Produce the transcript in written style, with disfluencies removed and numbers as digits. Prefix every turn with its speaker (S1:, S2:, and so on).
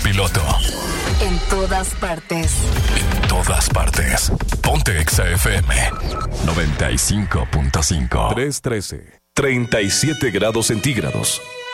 S1: piloto.
S2: En todas partes.
S1: En todas partes. Ponte Exa FM 95.5.
S3: 313. 37 grados centígrados.